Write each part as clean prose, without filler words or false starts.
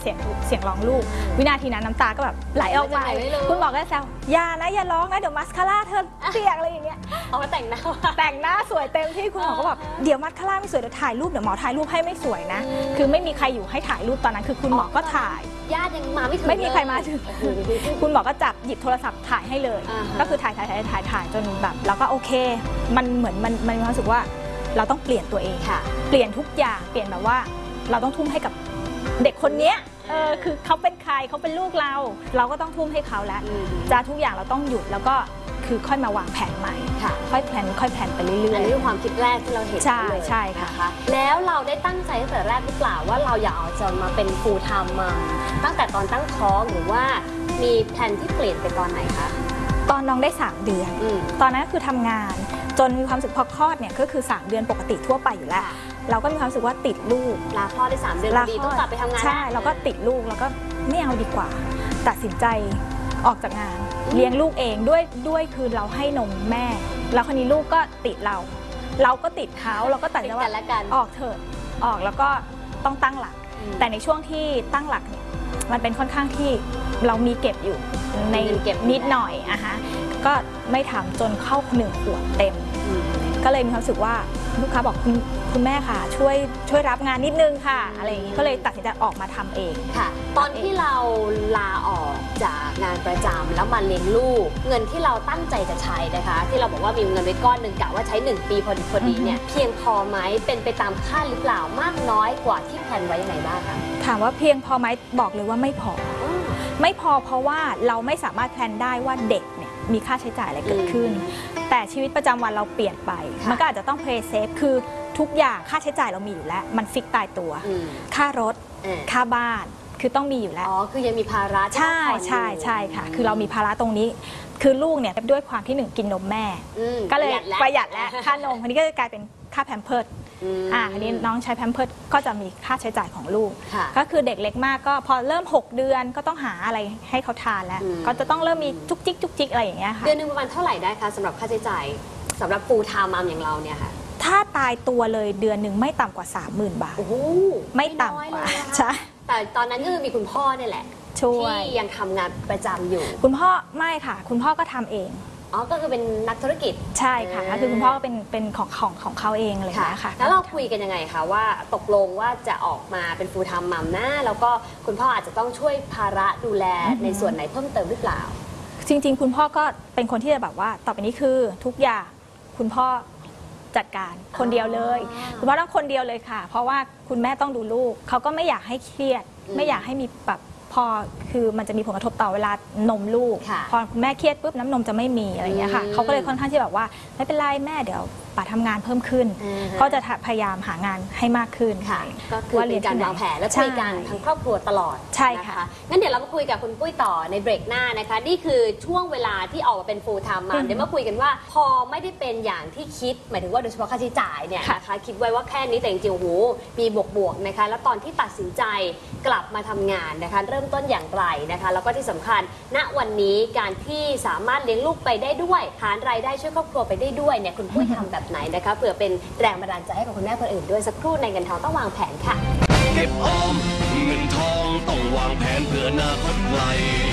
เสียงร้องลูกวินาทีนั้นน้ำตาก็แบบไหลออกมาคุณหมอก็แซวอย่านะอย่าร้องนะเดี๋ยวมัสคาร่าเธอเปียกอะไรอย่างเงี้ยเอามาแต่งหน้าสวยเต็มที่คุณหมอก็แบบเดี๋ยวมัสคาร่าไม่สวยเดี๋ยวถ่ายรูปเดี๋ยวหมอถ่ายรูปให้ไม่สวยนะคือไม่มีใครอยู่ให้ถ่ายรูปตอนนั้นคือคุณหมอก็ถ่ายญาติยังมาไม่ถึงไม่มีใครมาถึงคุณหมอก็จับหยิบโทรศัพท์ถ่ายให้เลยก็คือถ่ายจนแบบเราก็โอเคมันเหมือนมันรู้สึกว่าเราต้องเปลี่ยนตัวเองเปลี่ยนทุกอย่างเปลี่ยนแบบว่าเราต้องทุ่มให้กับเด็กคนนี้คือเขาเป็นใครเขาเป็นลูกเราก็ต้องทุ่มให้เขาแล้วจะทุกอย่างเราต้องหยุดแล้วก็คือค่อยมาวางแผนใหม่ค่อยแพลนไปเรื่อยๆอันนี้คือความคิดแรกที่เราเห็นเลยใช่ค่ะแล้วเราได้ตั้งใจตั้งแต่แรกหรือเปล่าว่าเราอยากจะมาเป็น full time มาตั้งแต่ตอนตั้งท้องหรือว่ามีแผนที่เปลี่ยนไปตอนไหนคะตอนน้องได้3 เดือนตอนนั้นคือทำงานจนมีความรู้สึกพอคลอดเนี่ยก็คือ3 เดือนปกติทั่วไปอยู่แล้วเราก็มีความรู้สึกว่าติดลูกลาคลอดได้3 เดือนดีต้องกลับไปทำงานใช่เราก็ติดลูกแล้วก็ไม่เอาดีกว่าตัดสินใจออกจากงานเลี้ยงลูกเองด้วยคือเราให้นมแม่แล้วคราวนี้ลูกก็ติดเราก็ติดเขาเราก็ตัดสินใจว่าออกเถอะออกแล้วก็ต้องตั้งหลักแต่ในช่วงที่ตั้งหลักเนี่ยมันเป็นค่อนข้างที่เรามีเก็บอยู่ในเก็บนิดหน่อยก็ไม่ทำจนเข้า1 ขวบเต็มก็เลยมีความรู้สึกว่าลูกค้าบอกคุณแม่ค่ะช่วยรับงานนิดนึงค่ะอะไรอย่างนี้ก็เลยตัดสินใจออกมาทำเองค่ะตอนที่เราลาออกจากงานประจำแล้วมาเลี้ยงลูกเงินที่เราตั้งใจจะใช้นะคะที่เราบอกว่ามีเงินไว้ก้อนหนึ่งกะว่าใช้1 ปีพอดีเนี่ยเพียงพอไหมเป็นไปตามคาดหรือเปล่ามากน้อยกว่าที่แผนไว้ยังไงบ้างคะถามว่าเพียงพอไหมบอกเลยว่าไม่พอเพราะว่าเราไม่สามารถแพลนได้ว่าเด็กเนี่ยมีค่าใช้จ่ายอะไรเกิดขึ้นแต่ชีวิตประจำวันเราเปลี่ยนไปมันก็อาจจะต้องเพลย์เซฟคือทุกอย่างค่าใช้จ่ายเรามีอยู่แล้วมันฟิกตายตัวค่ารถค่าบ้านคือต้องมีอยู่แล้วคือยังมีภาระใช่ค่ะคือเรามีภาระตรงนี้คือลูกเนี่ยด้วยความที่1กินนมแม่ก็เลยประหยัดแล้วค่านมอันนี้ก็จะกลายเป็นค่าแพมเพิร์สอันนี้น้องใช้แพมเพิร์สก็จะมีค่าใช้จ่ายของลูกก็คือเด็กเล็กมากก็พอเริ่ม6 เดือนก็ต้องหาอะไรให้เขาทานแล้วก็จะต้องเริ่มมีจุกจิกอะไรอย่างเงี้ยค่ะเดือนนึงประมาณเท่าไหร่ได้คะสำหรับค่าใช้จ่ายสำหรับฟูลไทม์มัมอย่างเราเนี่ยค่ะถ้าตายตัวเลยเดือนหนึ่งไม่ต่ำกว่า 30,000 บาทไม่ต่ำกว่าใช่แต่ตอนนั้นก็คือมีคุณพ่อเนี่ยแหละที่ยังทำงานประจำอยู่คุณพ่อไม่ค่ะคุณพ่อก็ทำเองก็คือเป็นนักธุรกิจใช่ค่ะคือคุณพ่อก็เป็นของเขาเองเลยนะคะแล้วเราคุยกันยังไงคะว่าตกลงว่าจะออกมาเป็นฟูลไทม์มัมนะแล้วก็คุณพ่ออาจจะต้องช่วยภาระดูแลในส่วนไหนเพิ่มเติมหรือเปล่าจริงๆคุณพ่อก็เป็นคนที่จะแบบว่าต่อไปนี้คือทุกอย่างคุณพ่อจัดการคนเดียวเลยคุณพ่อต้องคนเดียวเลยค่ะเพราะว่าคุณแม่ต้องดูลูกเขาก็ไม่อยากให้เครียดไม่อยากให้มีแบบพอคือมันจะมีผลกระทบต่อเวลานมลูกพอคุณแม่เครียดปุ๊บน้ำนมจะไม่มีอะไรอย่างเงี้ยค่ะเขาก็เลยค่อนข้างที่แบบว่าไม่เป็นไรแม่เดี๋ยวป่าทำงานเพิ่มขึ้นก็จะพยายามหางานให้มากขึ้นค่ะก็คือเป็นการวางแผนและคุยกันทั้งครอบครัวตลอดใช่ค่ะงั้นเดี๋ยวเรามาคุยกับคุณปุ้ยต่อในเบรกหน้านะคะนี่คือช่วงเวลาที่ออกมาเป็น full time มาเดี๋ยวมาคุยกันว่าพอไม่ได้เป็นอย่างที่คิดหมายถึงว่าโดยเฉพาะค่าใช้จ่ายเนี่ยนะคะคิดไว้ว่าแค่นี้แต่จริงๆโอ้โหมีบวกๆนะคะแล้วตอนที่ตัดสินใจกลับมาทำงานนะคะเริ่มต้นอย่างไรนะคะแล้วก็ที่สำคัญณวันนี้การที่สามารถเลี้ยงลูกไปได้ด้วยหารายได้ช่วยครอบครัวไปได้ด้วยเนี่ยคุณปุ้ยทำแบบไหนนะคะเผื่อเป็นแรงบันดาลใจให้กับคุณแม่คนอื่นด้วยสักครู่ในเงินทองต้องวางแผนค่ะเก็บออมเงินทองต้องวางแผนเพื่ออนาคตไกล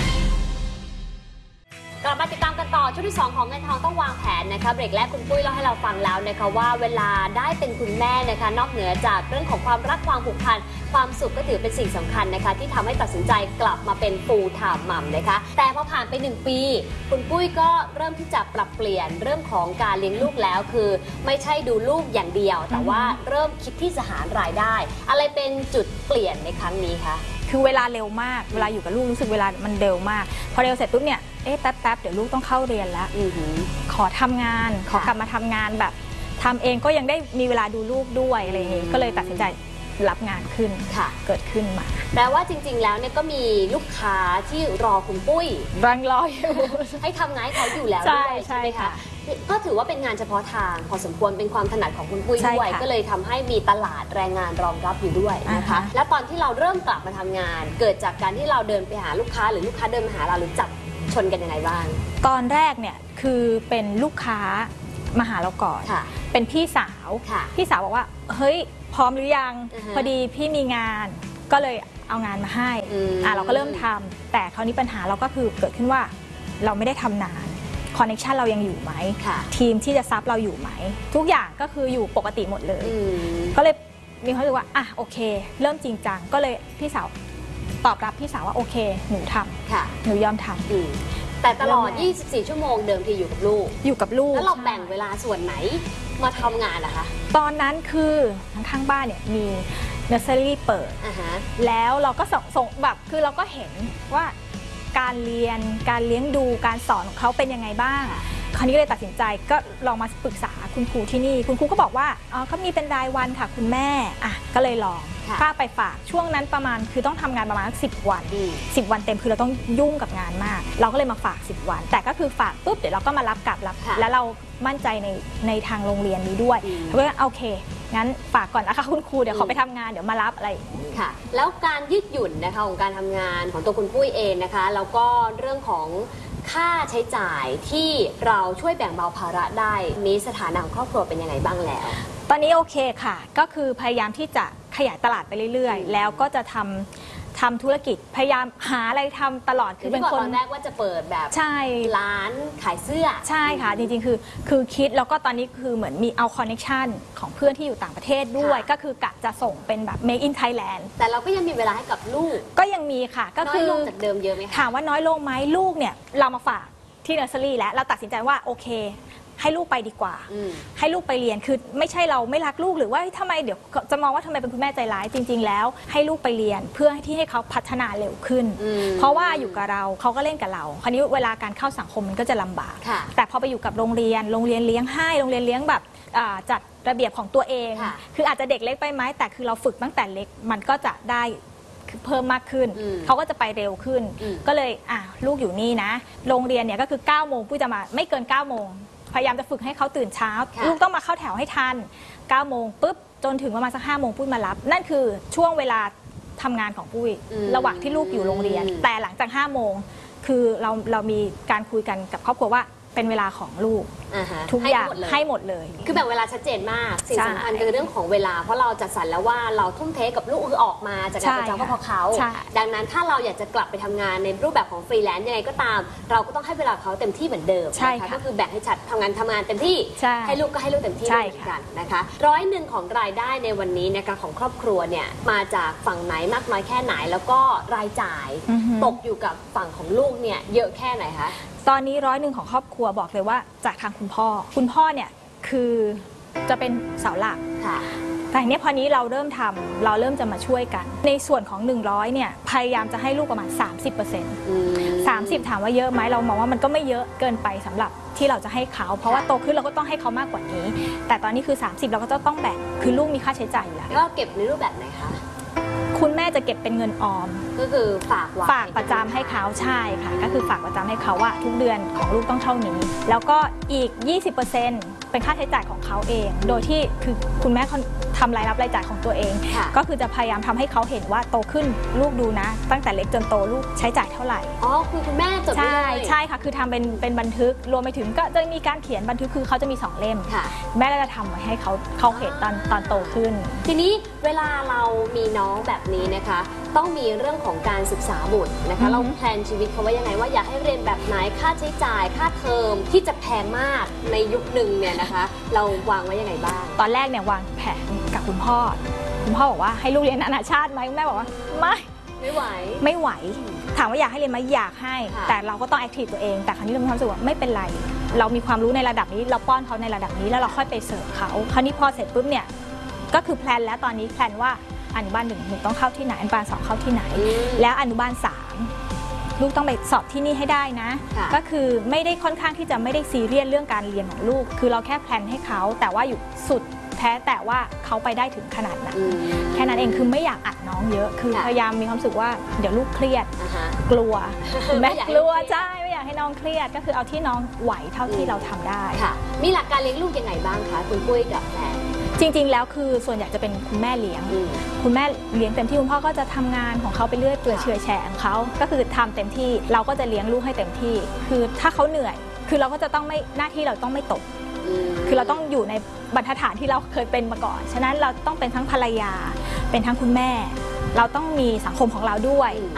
กลับมาติดตามกันต่อช่วงที่2ของเงินทองต้องวางแผนนะคะเบรกแรกคุณปุ้ยเล่าให้เราฟังแล้วนะคะว่าเวลาได้เป็นคุณแม่นะคะนอกเหนือจากเรื่องของความรักความผูกพันความสุขก็ถือเป็นสิ่งสำคัญนะคะที่ทำให้ตัดสินใจกลับมาเป็น full time mom นะคะแต่พอผ่านไป1 ปีคุณปุ้ยก็เริ่มที่จะปรับเปลี่ยนเรื่องของการเลี้ยงลูกแล้วคือไม่ใช่ดูลูกอย่างเดียวแต่ว่าเริ่มคิดที่จะหารายได้อะไรเป็นจุดเปลี่ยนในครั้งนี้คะคือเวลาเร็วมากเวลาอยู่กับลูกรู้สึกเวลามันเร็วมากพอเร็วเสร็จปุ๊บเนี่ยแป๊บเดี๋ยวลูกต้องเข้าเรียนแล้วขอทำงานขอกลับมาทำงานแบบทำเองก็ยังได้มีเวลาดูลูกด้วยอะไรอย่างนี้ก็เลยตัดสินใจรับงานขึ้นเกิดขึ้นมาแปลว่าจริงๆแล้วเนี่ยก็มีลูกค้าที่รอคุณปุ้ยรังรออยู่ให้ทำงานให้เขาอยู่แล้วด้วยใช่ไหมคะก็ถือว่าเป็นงานเฉพาะทางพอสมควรเป็นความถนัดของคุณปุ้ยด้วยก็เลยทำให้มีตลาดแรงงานรองรับอยู่ด้วยนะคะและตอนที่เราเริ่มกลับมาทำงานเกิดจากการที่เราเดินไปหาลูกค้าหรือลูกค้าเดินมาหาเราหรือจับชนกันยังไงบ้างตอนแรกเนี่ยคือเป็นลูกค้ามาหาเราก่อนเป็นพี่สาวบอกว่าเฮ้ยพร้อมหรือยังพอดีพี่มีงานก็เลยเอางานมาให้เราก็เริ่มทำแต่คราวนี้ปัญหาเราก็คือเกิดขึ้นว่าเราไม่ได้ทำนานคอนเนคชันเรายังอยู่ไหมทีมที่จะซับเราอยู่ไหมทุกอย่างก็คืออยู่ปกติหมดเลยก็เลยมีความรู้สึกว่าโอเคเริ่มจริงจังก็เลยพี่สาวตอบรับพี่สาวว่าโอเคหนูทำหนูยอมทำแต่ตลอด24 ชั่วโมงเดิมทีอยู่กับลูกแล้วเราแบ่งเวลาส่วนไหนมาทำงานนะคะตอนนั้นคือข้างบ้านเนี่ยมีเนอร์เซอรี่เปิดแล้วเราก็ส่งแบบคือเราก็เห็นว่าการเรียนการเลี้ยงดูการสอนของเขาเป็นยังไงบ้างคราวนี้ก็เลยตัดสินใจก็ลองมาปรึกษาคุณครูที่นี่คุณครูก็บอกว่าเขามีเป็นรายวันค่ะคุณแม่ก็เลยลองถ้าไปฝากช่วงนั้นประมาณคือต้องทำงานประมาณ10 วัน10 วันเต็มคือเราต้องยุ่งกับงานมากเราก็เลยมาฝาก10 วันแต่ก็คือฝากปุ๊บเดี๋ยวเราก็มารับกลับแล้วเรามั่นใจในทางโรงเรียนนี้ด้วยเราก็โอเคงั้นฝากก่อนนะคะคุณครูเดี๋ยวขอไปทำงานเดี๋ยวมารับอะไรอย่างนี้ค่ะแล้วการยืดหยุ่นนะคะของการทำงานของตัวคุณปุ้ยเองนะคะแล้วก็เรื่องของค่าใช้จ่ายที่เราช่วยแบ่งเบาภาระได้นี้สถานะของครอบครัวเป็นยังไงบ้างแล้วตอนนี้โอเคค่ะก็คือพยายามที่จะขยายตลาดไปเรื่อยๆแล้วก็จะทำธุรกิจพยายามหาอะไรทำตลอดคือเป็นคนตอนแรกว่าจะเปิดแบบใช่ร้านขายเสื้อใช่ค่ะจริงๆคือคิดแล้วก็ตอนนี้คือเหมือนมีเอาคอนเนคชันของเพื่อนที่อยู่ต่างประเทศด้วยก็คือกะจะส่งเป็นแบบ Make in Thailand แต่เราก็ยังมีเวลาให้กับลูกก็ยังมีค่ะก็คือน้อยลงจากเดิมเยอะไหมคะถามว่าน้อยลงไหมลูกเนี่ยเรามาฝากที่เนอร์เซอรี่แล้วเราตัดสินใจว่าโอเคให้ลูกไปดีกว่าให้ลูกไปเรียนคือไม่ใช่เราไม่รักลูกหรือว่าทำไมเดี๋ยวจะมองว่าทำไมเป็นคุณแม่ใจร้ายจริงๆแล้วให้ลูกไปเรียนเพื่อที่ให้เขาพัฒนาเร็วขึ้นเพราะว่าอยู่กับเราเขาก็เล่นกับเราคราวนี้เวลาการเข้าสังคมมันก็จะลำบากแต่พอไปอยู่กับโรงเรียนเลี้ยงให้โรงเรียนเลี้ยงแบบจัดระเบียบของตัวเองคืออาจจะเด็กเล็กไปไหมแต่คือเราฝึกตั้งแต่เล็กมันก็จะได้เพิ่มมากขึ้นเขาก็จะไปเร็วขึ้นก็เลยลูกอยู่นี่นะโรงเรียนเนี่ยก็คือ9 โมงปุ้ยจะมาไม่เกิน9 โมงพยายามจะฝึกให้เขาตื่นเช้าลูกต้องมาเข้าแถวให้ทัน9 โมงปุ๊บจนถึงประมาณสัก5 โมงปุ้ยมารับนั่นคือช่วงเวลาทำงานของปุ้ยระหว่างที่ลูกอยู่โรงเรียนแต่หลังจาก5 โมงคือเรามีการคุยกันกับครอบครัวว่าเป็นเวลาของลูกทุกอย่างให้หมดเลยคือแบ่งเวลาชัดเจนมากสิ่งสำคัญคือเรื่องของเวลาเพราะเราจัดสรรแล้วว่าเราทุ่มเทกับลูกคือออกมาจากการประจำก็เพราะเขาดังนั้นถ้าเราอยากจะกลับไปทำงานในรูปแบบของฟรีแลนซ์ยังไงก็ตามเราก็ต้องให้เวลาเขาเต็มที่เหมือนเดิมนะคะก็คือแบ่งให้ชัดทำงานเต็มที่ให้ลูกก็ให้ลูกเต็มที่เหมือนกันนะคะ100ของรายได้ในวันนี้นะคะของครอบครัวเนี่ยมาจากฝั่งไหนมากน้อยแค่ไหนแล้วก็รายจ่ายตกอยู่กับฝั่งของลูกเนี่ยเยอะแค่ไหนคะตอนนี้100ของครอบครัวบอกเลยว่าจากทางคุณพ่อเนี่ยคือจะเป็นเสาหลักแต่เนี้ยพอนี้เราเริ่มทำเราเริ่มจะมาช่วยกันในส่วนของ100เนี่ยพยายามจะให้ลูกประมาณ 30% ถามว่าเยอะไหมเรามองว่ามันก็ไม่เยอะเกินไปสำหรับที่เราจะให้เขาเพราะว่าโตขึ้นเราก็ต้องให้เขามากกว่านี้แต่ตอนนี้คือ30เราก็จะต้องแบ่งคือลูกมีค่าใช้จ่ายอยู่แล้วก็เก็บในรูปแบบไหนคะคุณแม่จะเก็บเป็นเงินออมก็คือฝากประจำให้เขาใช่ค่ะก็คือฝากประจำให้เขาว่าทุกเดือนของลูกต้องเท่านี้แล้วก็อีก 20%เป็นค่าใช้จ่ายของเขาเองโดยที่คือคุณแม่ทำรายรับรายจ่ายของตัวเองก็คือจะพยายามทำให้เขาเห็นว่าโตขึ้นลูกดูนะตั้งแต่เล็กจนโตลูกใช้จ่ายเท่าไหร่คือคุณแม่จดใช่ค่ะคือทำเป็นบันทึกรวมไปถึงก็จะมีการเขียนบันทึกคือเขาจะมี2 เล่มแม่ก็จะทำไว้ให้เขาเห็นตอนโตขึ้นทีนี้เวลาเรามีน้องแบบนี้นะคะต้องมีเรื่องของการศึกษาบุตรนะคะเราแพลนชีวิตเขาไว้ยังไงว่าอยากให้เรียนแบบไหนค่าใช้จ่ายค่าเทอมที่จะแพงมากในยุคหนึ่งเนี่ยนะคะเราวางไว้ยังไงบ้างตอนแรกเนี่ยวางแผนกับคุณพ่อบอกว่าให้ลูกเรียนนานาชาติไหมแม่บอกว่าไม่ไหวถามว่าอยากให้เรียนไหมอยากให้แต่เราก็ต้องแอคทีฟตัวเองแต่ครั้งนี้เรามีความรู้สึกว่าไม่เป็นไรเรามีความรู้ในระดับนี้เราป้อนเขาในระดับนี้แล้วเราค่อยไปเสริมเขาคราวนี้พอเสร็จปุ๊บเนี่ยก็คือแพลนแล้วตอนนี้แพลนว่าอนุบาล1หนูต้องเข้าที่ไหนอนุบาล2เข้าที่ไหนแล้วอนุบาล3ลูกต้องไปสอบที่นี่ให้ได้นะก็คือไม่ได้ค่อนข้างที่จะไม่ได้ซีเรียสเรื่องการเรียนของลูกคือเราแค่แพลนให้เขาแต่ว่าอยู่สุดแท้แต่ว่าเขาไปได้ถึงขนาดนั้นแค่นั้นเองคือไม่อยากอัดน้องเยอะคือพยายามมีความรู้สึกว่าเดี๋ยวลูกเครียดกลัวแม่กลัวใช่ไม่อยากให้น้องเครียดก็คือเอาที่น้องไหวเท่าที่เราทำได้มีหลักการเลี้ยงลูกยังไงบ้างคะคุณปุ้ยกับแม่จริงๆแล้วคือส่วนใหญ่จะเป็นคุณแม่เลี้ยงคุณแม่เลี้ยงเต็มที่คุณพ่อก็จะทำงานของเขาไปเรื่อยเปื่อยเฉื่อยแฉของเขาก็คือทำเต็มที่เราก็จะเลี้ยงลูกให้เต็มที่คือถ้าเขาเหนื่อยคือเราก็จะต้องไม่หน้าที่เราต้องไม่ตกคือเราต้องอยู่ในบรรทัดฐานที่เราเคยเป็นมาก่อนฉะนั้นเราต้องเป็นทั้งภรรยาเป็นทั้งคุณแม่เราต้องมีสังคมของเราด้วย